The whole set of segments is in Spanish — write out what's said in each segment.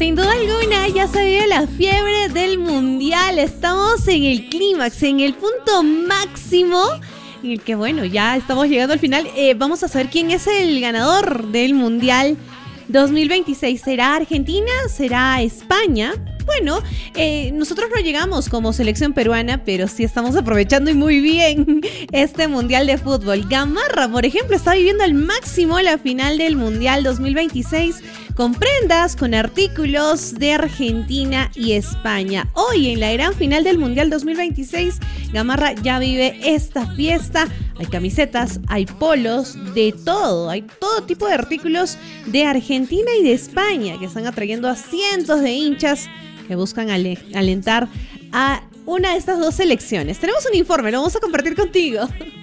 Sin duda alguna, ya se vive la fiebre del Mundial. Estamos en el clímax, en el punto máximo, en el que, bueno, ya estamos llegando al final. Vamos a saber quién es el ganador del Mundial 2026. ¿Será Argentina? ¿Será España? Bueno, nosotros no llegamos como selección peruana, pero sí estamos aprovechando y muy bien este Mundial de Fútbol. Gamarra, por ejemplo, está viviendo al máximo la final del Mundial 2026 con prendas, con artículos de Argentina y España. Hoy, en la gran final del Mundial 2026, Gamarra ya vive esta fiesta. Hay camisetas, hay polos, de todo. Hay todo tipo de artículos de Argentina y de España que están atrayendo a cientos de hinchas que buscan alentar a una de estas dos selecciones. Tenemos un informe, lo vamos a compartir contigo.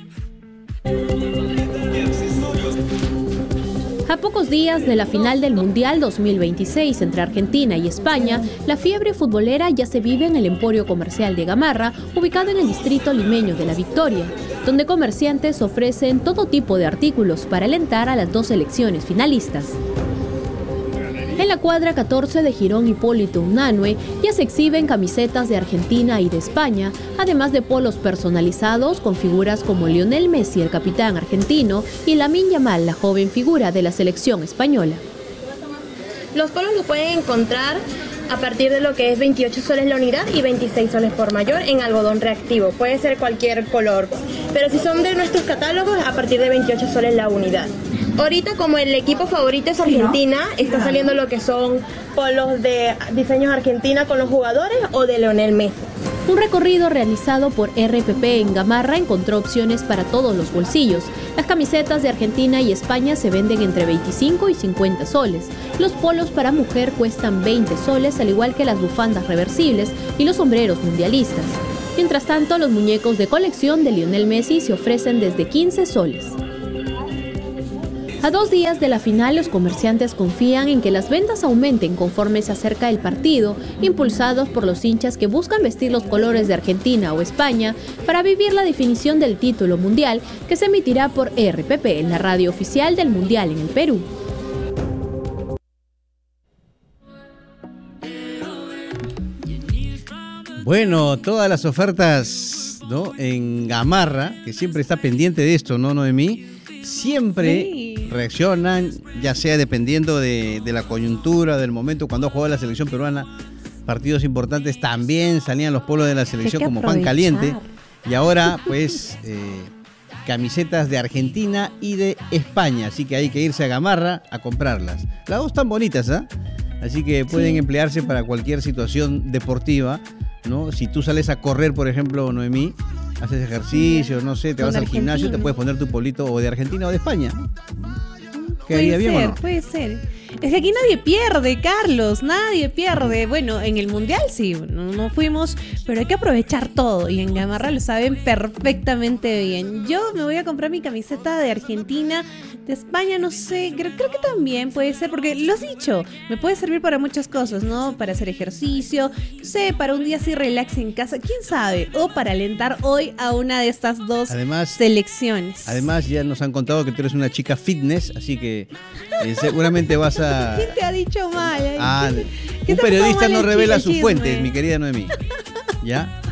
A pocos días de la final del Mundial 2026 entre Argentina y España, la fiebre futbolera ya se vive en el Emporio Comercial de Gamarra, ubicado en el distrito limeño de La Victoria, donde comerciantes ofrecen todo tipo de artículos para alentar a las dos selecciones finalistas. En la cuadra 14 de Girón Hipólito Unanue ya se exhiben camisetas de Argentina y de España, además de polos personalizados con figuras como Lionel Messi, el capitán argentino, y Lamine Yamal, la joven figura de la selección española. Los polos los pueden encontrar a partir de lo que es 28 soles la unidad y 26 soles por mayor en algodón reactivo. Puede ser cualquier color, pero si son de nuestros catálogos, a partir de 28 soles la unidad. Ahorita, como el equipo favorito es Argentina, está saliendo lo que son polos de diseños Argentina con los jugadores o de Lionel Messi. Un recorrido realizado por RPP en Gamarra encontró opciones para todos los bolsillos. Las camisetas de Argentina y España se venden entre 25 y 50 soles. Los polos para mujer cuestan 20 soles, al igual que las bufandas reversibles y los sombreros mundialistas. Mientras tanto, los muñecos de colección de Lionel Messi se ofrecen desde 15 soles. A 2 días de la final, los comerciantes confían en que las ventas aumenten conforme se acerca el partido, impulsados por los hinchas que buscan vestir los colores de Argentina o España para vivir la definición del título mundial que se emitirá por RPP, en la radio oficial del Mundial en el Perú. Bueno, todas las ofertas, ¿no?, en Gamarra, que siempre está pendiente de esto, ¿no, Noemí? Siempre sí reaccionan, ya sea dependiendo de la coyuntura, del momento. Cuando jugaba la selección peruana, partidos importantes, también salían los polos de la selección como pan caliente. Y ahora, pues, camisetas de Argentina y de España. Así que hay que irse a Gamarra a comprarlas. Las dos están bonitas, ¿ah? Así que pueden emplearse para cualquier situación deportiva, ¿no? Si tú sales a correr, por ejemplo, Noemí, haces ejercicio, no sé, te vas al gimnasio, te puedes poner tu polito o de Argentina o de España. Puede ser, puede ser. Es que aquí nadie pierde, Carlos, nadie pierde. Bueno, en el Mundial sí, no fuimos, pero hay que aprovechar todo y en Gamarra lo saben perfectamente bien. Yo me voy a comprar mi camiseta de Argentina, de España, no sé, creo que también puede ser, porque lo has dicho, me puede servir para muchas cosas, ¿no? Para hacer ejercicio, no sé, para un día así relax en casa, quién sabe, o para alentar hoy a una de estas dos selecciones. Además, ya nos han contado que tú eres una chica fitness, así que seguramente vas a... ¿Quién te ha dicho mal? Un periodista no revela sus fuentes, mi querida Noemí. ¿Ya?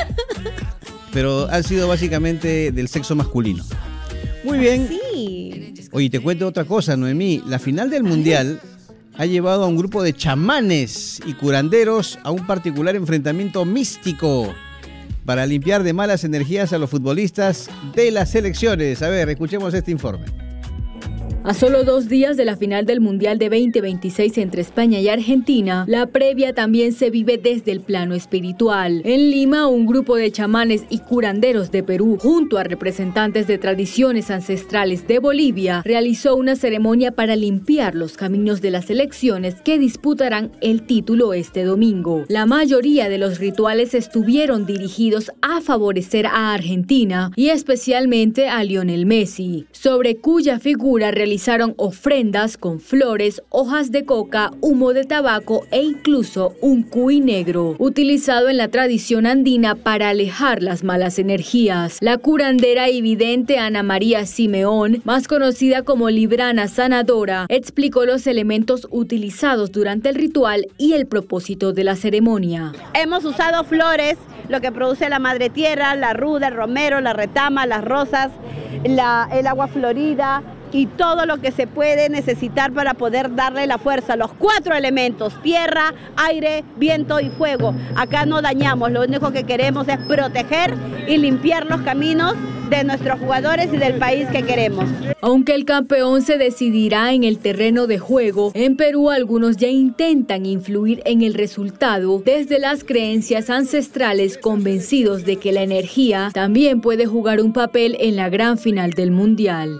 Pero han sido básicamente del sexo masculino. Muy bien. Sí. Oye, te cuento otra cosa, Noemí. La final del Mundial ha llevado a un grupo de chamanes y curanderos a un particular enfrentamiento místico para limpiar de malas energías a los futbolistas de las selecciones. A ver, escuchemos este informe. A solo 2 días de la final del Mundial de 2026 entre España y Argentina, la previa también se vive desde el plano espiritual. En Lima, un grupo de chamanes y curanderos de Perú, junto a representantes de tradiciones ancestrales de Bolivia, realizó una ceremonia para limpiar los caminos de las selecciones que disputarán el título este domingo. La mayoría de los rituales estuvieron dirigidos a favorecer a Argentina y especialmente a Lionel Messi, sobre cuya figura realizó realizaron ofrendas con flores, hojas de coca, humo de tabaco e incluso un cuy negro, utilizado en la tradición andina para alejar las malas energías. La curandera y vidente Ana María Simeón, más conocida como Librana Sanadora, explicó los elementos utilizados durante el ritual y el propósito de la ceremonia. Hemos usado flores, lo que produce la madre tierra, la ruda, el romero, la retama, las rosas, el agua florida y todo lo que se puede necesitar para poder darle la fuerza. Los 4 elementos: tierra, aire, viento y fuego. Acá no dañamos, lo único que queremos es proteger y limpiar los caminos de nuestros jugadores y del país que queremos. Aunque el campeón se decidirá en el terreno de juego, en Perú algunos ya intentan influir en el resultado desde las creencias ancestrales, convencidos de que la energía también puede jugar un papel en la gran final del Mundial.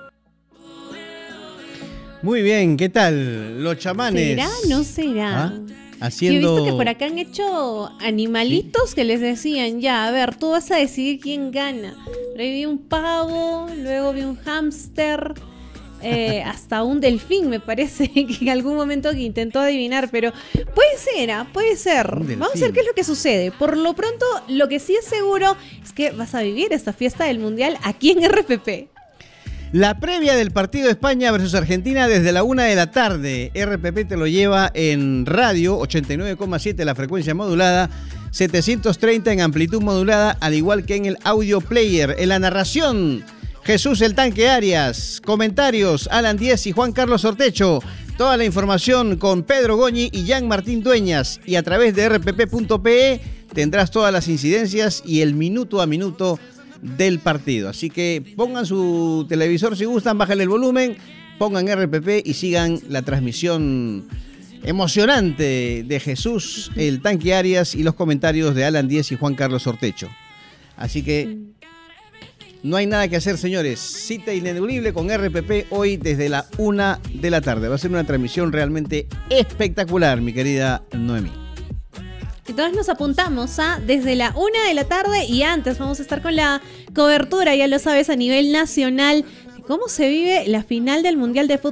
Muy bien, ¿qué tal? Los chamanes. ¿Será? ¿No será? ¿Ah? Haciendo... Yo he visto que por acá han hecho animalitos que les decían, ya, a ver, tú vas a decidir quién gana. Pero ahí vi un pavo, luego vi un hámster, hasta un delfín me parece que en algún momento que intentó adivinar, pero puede ser, puede ser. Vamos a ver qué es lo que sucede. Por lo pronto, lo que sí es seguro es que vas a vivir esta fiesta del Mundial aquí en RPP. La previa del partido de España versus Argentina desde la 1 de la tarde. RPP te lo lleva en radio, 89,7 la frecuencia modulada, 730 en amplitud modulada, al igual que en el audio player. En la narración, Jesús el Tanque Arias. Comentarios, Alan Díez y Juan Carlos Ortecho. Toda la información con Pedro Goñi y Jean Martín Dueñas. Y a través de rpp.pe tendrás todas las incidencias y el minuto a minuto del partido. Así que pongan su televisor si gustan, bájenle el volumen, pongan RPP y sigan la transmisión emocionante de Jesús el Tanque Arias y los comentarios de Alan Díez y Juan Carlos Ortecho. Así que no hay nada que hacer, señores. Cita ineludible con RPP hoy desde la 1 de la tarde. Va a ser una transmisión realmente espectacular, mi querida Noemí. Entonces nos apuntamos a desde la 1 de la tarde y antes vamos a estar con la cobertura, ya lo sabes, a nivel nacional, de cómo se vive la final del Mundial de Fútbol